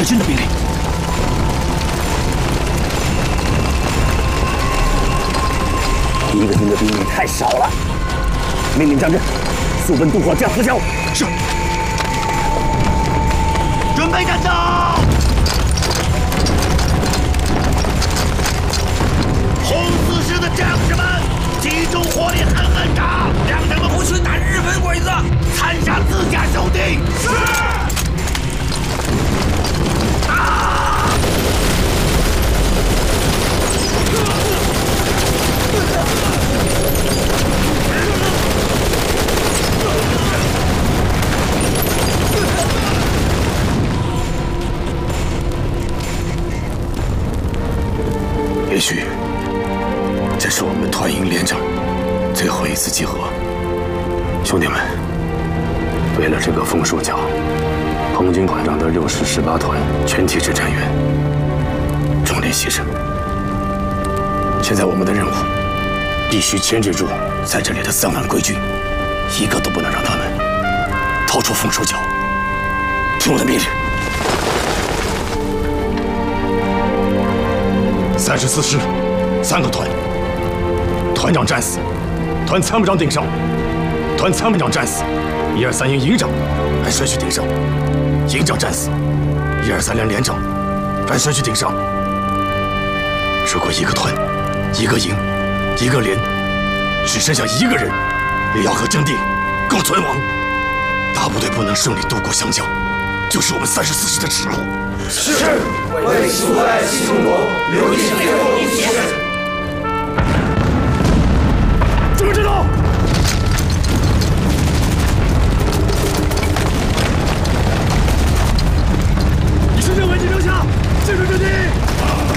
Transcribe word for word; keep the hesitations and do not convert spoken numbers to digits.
撤军的命令。一个营的兵力太少了，命令张震速奔渡河江河桥。是。准备战斗！红四师的将士们，集中火力狠狠打，让他们不去打日本鬼子，残杀自家兄弟。是。啊！ 也许这是我们团营连长最后一次集合。兄弟们，为了这个枫树角，彭军团长的六师十八团全体指战员壮烈牺牲。现在我们的任务必须牵制住在这里的三万归军，一个都不能让他们逃出枫树角。听我的命令。三十四师三个团，团长战死，团参谋长顶上，团参谋长战死，一二三营营长按顺序顶上，营长战死，一二三连连长按顺序顶上。如果一个团、一个营、一个连只剩下一个人，也要和阵地共存亡。大部队不能顺利渡过湘江，就是我们三十四师的耻辱。 是，为苏维埃新中国留下最后一线。